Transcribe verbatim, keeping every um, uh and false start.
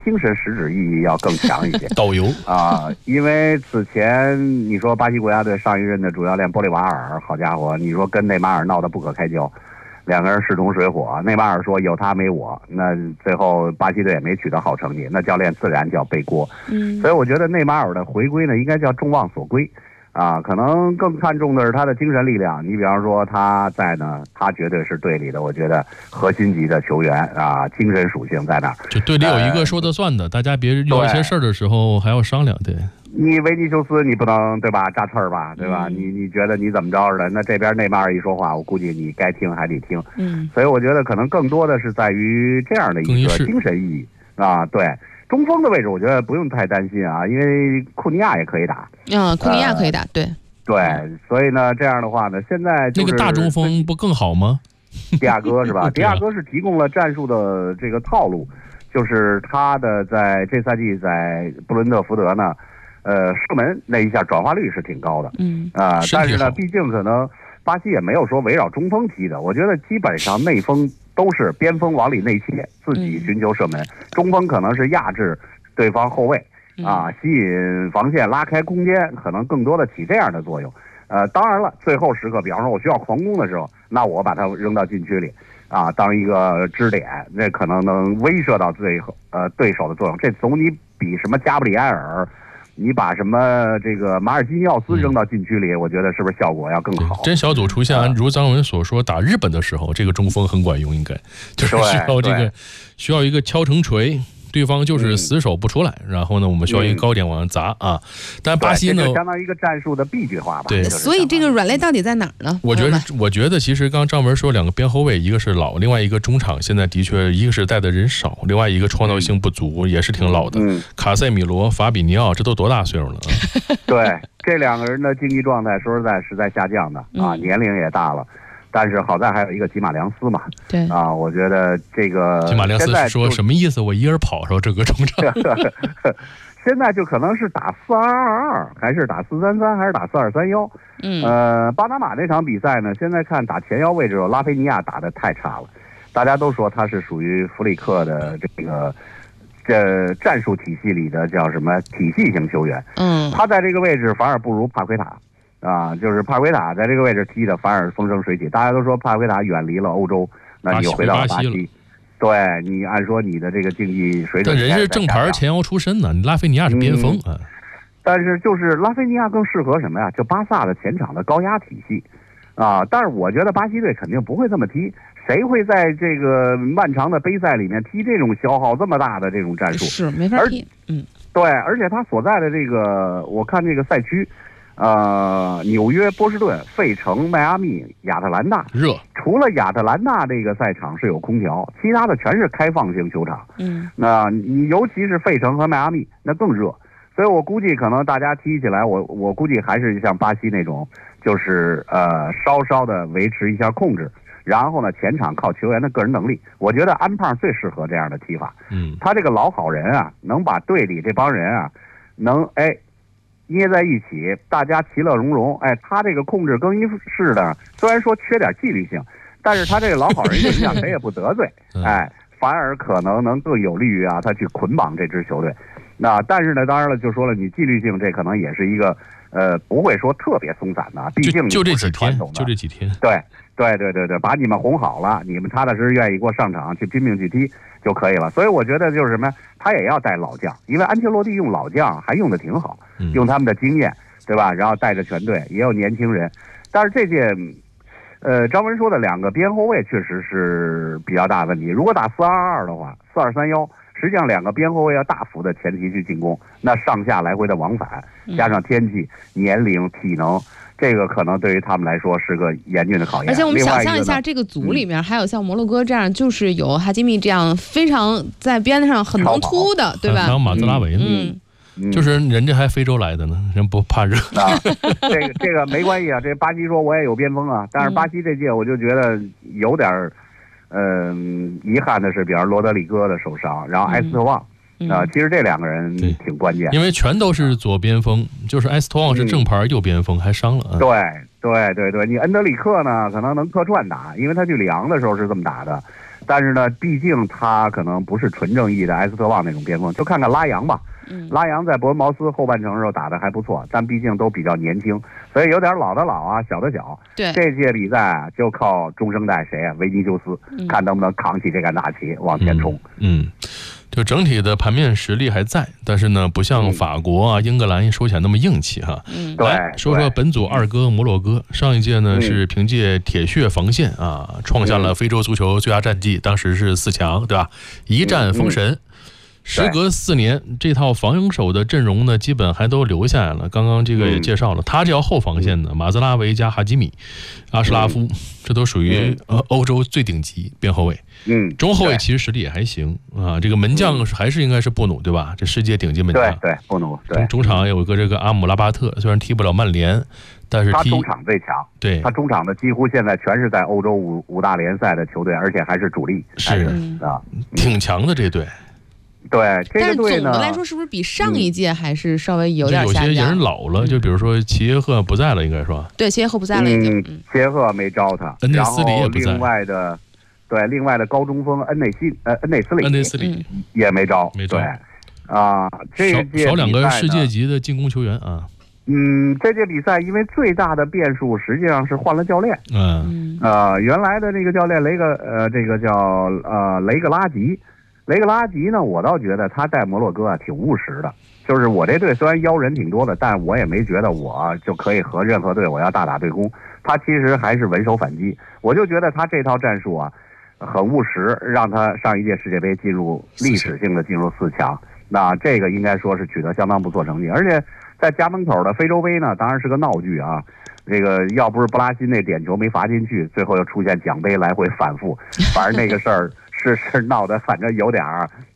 精神实质意义要更强一些。 导游啊，因为此前你说巴西国家队上一任的主教练波利瓦尔，好家伙，你说跟内马尔闹得不可开交，两个人势同水火。内马尔说有他没我，那最后巴西队也没取得好成绩，那教练自然就要背锅。 嗯， 所以我觉得内马尔的回归呢，应该叫众望所归。啊，可能更看重的是他的精神力量。你比方说他在呢，他绝对是队里的，我觉得核心级的球员啊，精神属性在那儿。 就队里有一个说了算的，呃、大家别有一些事儿的时候还要商量。对， 你维尼修斯你不能对吧扎刺儿吧，对吧？嗯、你你觉得你怎么着的？那这边内马尔一说话，我估计你该听还得听。 嗯， 所以我觉得可能更多的是在于这样的一个精神意义啊，对。中锋的位置，我觉得不用太担心啊，因为库尼亚也可以打。 嗯，库尼亚可以打，呃、对。 对，所以呢，这样的话呢，现在、就是、 那个大中锋不更好吗？ 迪亚哥是吧？迪亚哥是提供了战术的这个套路，就是他的在这赛季在布伦特福德呢，呃，射门那一下转化率是挺高的。 嗯啊、呃，但是呢，毕竟可能巴西也没有说围绕中锋踢的，我觉得基本上内锋都是边锋往里内切，自己寻求射门，嗯、中锋可能是压制对方后卫。啊，吸引防线，拉开空间，可能更多的起这样的作用。呃，当然了，最后时刻，比方说我需要狂攻的时候，那我把它扔到禁区里，啊，当一个支点，那可能能威慑到最后呃对手的作用。这总你比什么加布里埃尔，你把什么这个马尔基尼奥斯扔到禁区里，嗯、我觉得是不是效果要更好？ 真小组出现，按如张文所说，打日本的时候，这个中锋很管用，应该就是需要这个需要一个敲成锤。对方就是死守不出来，嗯、然后呢，我们需要一个高点往上砸、嗯、啊。但巴西呢， 相当于一个战术的 B 句话吧。 对， 所以这个软肋到底在哪儿呢？ 我觉得，我觉得其实刚张文说两个边后卫，一个是老，另外一个中场现在的确一个是带的人少，另外一个创造性不足，嗯、也是挺老的。嗯、卡塞米罗、法比尼奥，这都多大岁数了啊？ 对，这两个人的竞技状态说实在是在下降的啊，嗯、年龄也大了。但是好在还有一个吉马良斯嘛， 对啊，我觉得这个吉马良斯说什么意思？我一人跑上这个中场， 现在就可能是打四二二二，还是打四三三，还是打四二三幺？ 嗯， 呃，巴拿马那场比赛呢，现在看打前腰位置，拉菲尼亚打得太差了，大家都说他是属于弗里克的这个这战术体系里的叫什么体系型球员。 嗯， 他在这个位置反而不如帕奎塔。啊，就是帕奎塔在这个位置踢的反而风生水起，大家都说帕奎塔远离了欧洲，那你又回到了巴西，巴西对你按说你的这个竞技水准， 但人是正牌前腰出身呢，拉菲尼亚是边锋啊、嗯。 但是就是拉菲尼亚更适合什么呀？就巴萨的前场的高压体系啊。但是我觉得巴西队肯定不会这么踢，谁会在这个漫长的杯赛里面踢这种消耗这么大的这种战术？ 是没法踢，嗯， 对，而且他所在的这个，我看这个赛区。呃，纽约、波士顿、费城、迈阿密、亚特兰大， 热。 除了亚特兰大这个赛场是有空调，其他的全是开放型球场。 嗯， 那你尤其是费城和迈阿密，那更热。所以我估计可能大家踢起来，我我估计还是像巴西那种，就是呃稍稍的维持一下控制，然后呢前场靠球员的个人能力。我觉得安胖最适合这样的踢法。 嗯， 他这个老好人啊，能把队里这帮人啊，能哎。捏在一起，大家其乐融融。哎，他这个控制更衣室的，虽然说缺点纪律性，但是他这个老好人形象谁也不得罪，哎，反而可能能更有利于啊他去捆绑这支球队。那但是呢，当然了，就说了，你纪律性这可能也是一个呃不会说特别松散的，毕竟就这几天，就这几天， 对对对对对，把你们哄好了，你们踏踏实实愿意给我上场去拼命去踢就可以了。所以我觉得就是什么，他也要带老将，因为安切洛蒂用老将还用得挺好，用他们的经验，对吧？然后带着全队，也有年轻人。但是这届，呃，张文说的两个边后卫确实是比较大问题。如果打四二二的话，四二三幺，实际上两个边后卫要大幅的前提去进攻，那上下来回的往返，加上天气、年龄、体能。这个可能对于他们来说是个严峻的考验。 而且我们想象一下，这个组里面、嗯、还有像摩洛哥这样，就是有哈基米这样非常在边上很能突的，对吧？ 还有马兹拉维呢，嗯嗯、就是人家还非洲来的呢，人不怕热啊。这个这个没关系啊，这巴西说我也有边锋啊，但是巴西这届我就觉得有点嗯、呃、遗憾的是，比方罗德里戈的受伤，然后埃斯特旺。嗯啊、呃，其实这两个人挺关键， 因为全都是左边锋，就是埃斯托旺是正牌右边锋，嗯、还伤了。 对对对对，你恩德里克呢，可能能客串打，因为他去里昂的时候是这么打的。 但是呢，毕竟他可能不是纯正意义的埃斯特旺那种边锋，就看看拉扬吧。 嗯， 拉扬在伯恩茅斯后半程的时候打得还不错，但毕竟都比较年轻，所以有点老的老啊，小的小。 对， 这届比赛啊，就靠中生代谁啊，维尼修斯， 嗯、 看能不能扛起这杆大旗往前冲。 嗯。嗯，就整体的盘面实力还在，但是呢，不像法国啊、英格兰说起来那么硬气哈。 嗯， 来说说本组二哥摩洛哥，上一届呢、嗯、是凭借铁血防线啊，创下了非洲足球最佳战绩，当时是四强，对吧？一战封神。嗯嗯时隔四年，这套防守的阵容呢，基本还都留下来了。刚刚这个也介绍了，嗯、他这条后防线呢，马兹拉维加哈基米、阿什拉夫，嗯、这都属于、嗯、呃欧洲最顶级边后卫。 嗯， 中后卫其实实力也还行啊。这个门将还是应该是布努，对吧？这世界顶级门将。 对对，布努。对， 中场有个这个阿姆拉巴特，虽然踢不了曼联，但是踢他中场最强。 对， 他中场的几乎现在全是在欧洲五五大联赛的球队，而且还是主力。 是啊， 挺强的这队。 对，这个队呢， 但是总的来说，是不是比上一届还是稍微有点下降？有些人老了，就比如说齐耶赫不在了，应该说。 对，齐耶赫不在了，已经。 嗯，齐耶赫没招他。 恩内斯里也不在。 另外的，对，另外的高中锋恩内西呃恩内斯里， 恩内斯里也没招， 没招。 对，啊，这届少两个世界级的进攻球员啊。 嗯，这届比赛因为最大的变数实际上是换了教练。 嗯。 呃，原来的那个教练雷格呃，这个叫呃雷格拉吉。雷格拉吉呢，我倒觉得他带摩洛哥啊挺务实的。就是我这队虽然妖人挺多的，但我也没觉得我就可以和任何队我要大打对攻。他其实还是稳守反击。我就觉得他这套战术啊很务实，让他上一届世界杯进入历史性的进入四强。那这个应该说是取得相当不错成绩。而且在家门口的非洲杯呢，当然是个闹剧啊。这个要不是布拉辛那点球没罚进去，最后又出现奖杯来回反复，反正那个事儿。是是闹得反正有点儿